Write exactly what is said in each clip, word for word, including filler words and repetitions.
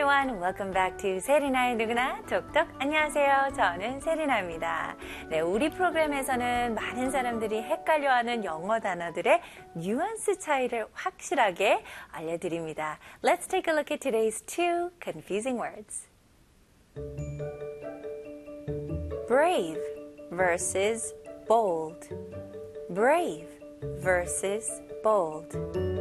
everyone. Welcome back to 세리나의 누구나 톡톡. 안녕하세요. 저는 세리나입니다. 네, 우리 프로그램에서는 많은 사람들이 헷갈려하는 영어 단어들의 뉘앙스 차이를 확실하게 알려드립니다. Let's take a look at today's two confusing words. Brave versus bold. Brave versus bold.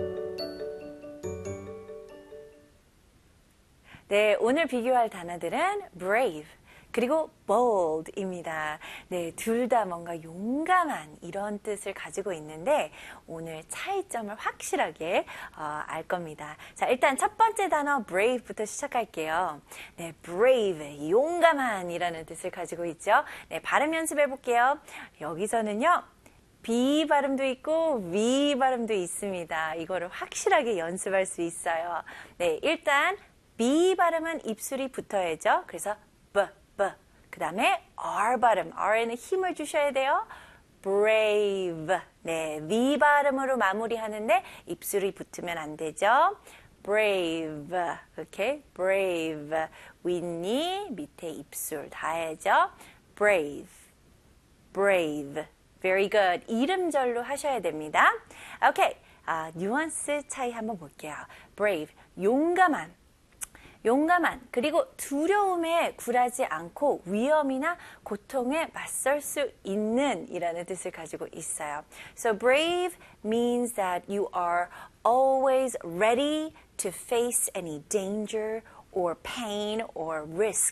네, 오늘 비교할 단어들은 brave 그리고 bold입니다. 네, 둘 다 뭔가 용감한 이런 뜻을 가지고 있는데 오늘 차이점을 확실하게 어, 알 겁니다. 자, 일단 첫 번째 단어 brave부터 시작할게요. 네, brave, 용감한이라는 뜻을 가지고 있죠. 네, 발음 연습해 볼게요. 여기서는요. B 발음도 있고 V 발음도 있습니다. 이거를 확실하게 연습할 수 있어요. 네, 일단 B 발음은 입술이 붙어야죠. 그래서 B, B. 그 다음에 R 발음. R에는 힘을 주셔야 돼요. Brave. 네, V 발음으로 마무리하는데 입술이 붙으면 안 되죠. Brave. 오케이, Brave. 윗니, 밑에 입술 다 해야죠. Brave. Brave. Very good. 이름절로 하셔야 됩니다. 오케이, 아, 뉘앙스 차이 한번 볼게요. Brave. 용감한. 용감한, 그리고 두려움에 굴하지 않고 위험이나 고통에 맞설 수 있는 이라는 뜻을 가지고 있어요. So brave means that you are always ready to face any danger or pain or risk